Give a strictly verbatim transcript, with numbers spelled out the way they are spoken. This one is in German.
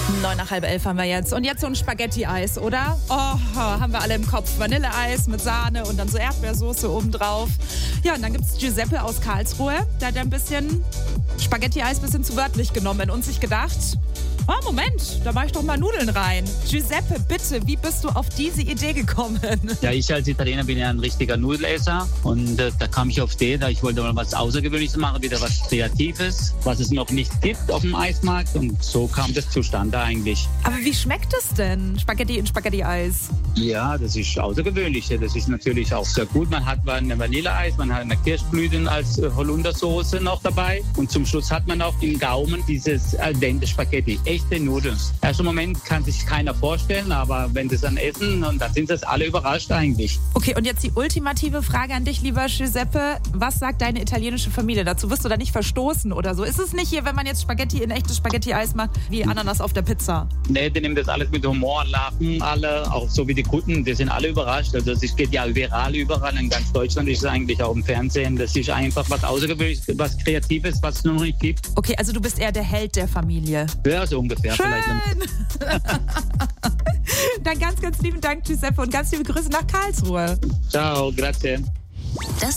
Neun nach halb elf haben wir jetzt. Und jetzt so ein Spaghetti-Eis, oder? Oh, haben wir alle im Kopf. Vanilleeis mit Sahne und dann so Erdbeersoße obendrauf. Ja, und dann gibt es Giuseppe aus Karlsruhe. Der hat ein bisschen Spaghetti-Eis ein bisschen zu wörtlich genommen und sich gedacht, oh, Moment, da mache ich doch mal Nudeln rein. Giuseppe, bitte, wie bist du auf diese Idee gekommen? Ja, ich als Italiener bin ja ein richtiger Nudelesser. Und äh, da kam ich auf die Idee, ich wollte mal was Außergewöhnliches machen, wieder was Kreatives, was es noch nicht gibt auf dem Eismarkt. Und so kam das zustande eigentlich. Aber wie schmeckt es denn, Spaghetti in Spaghetti-Eis? Ja, das ist außergewöhnlich. Das ist natürlich auch sehr gut. Man hat ein Vanilleeis, man hat eine Kirschblüten als äh, Holundersoße noch dabei. Und zum Schluss hat man auch im Gaumen dieses al dente Spaghetti. Echte Nudeln. Erst im Moment kann sich keiner vorstellen, aber wenn sie es dann essen, und dann sind das alle überrascht eigentlich. Okay, und jetzt die ultimative Frage an dich, lieber Giuseppe. Was sagt deine italienische Familie dazu? Wirst du da nicht verstoßen oder so? Ist es nicht hier, wenn man jetzt Spaghetti in echtes Spaghetti-Eis macht, wie Ananas auf der Pizza? Nee, die nehmen das alles mit Humor, lachen alle, auch so wie die Kunden, die sind alle überrascht. Also es geht ja viral überall, in ganz Deutschland ist es eigentlich auch im Fernsehen. Das ist einfach was Außergewöhnliches, was Kreatives, was es noch nicht gibt. Okay, also du bist eher der Held der Familie. Ja, so ungefähr. Schön. Vielleicht. Dann ganz, ganz lieben Dank, Giuseppe, und ganz liebe Grüße nach Karlsruhe. Ciao, grazie. Das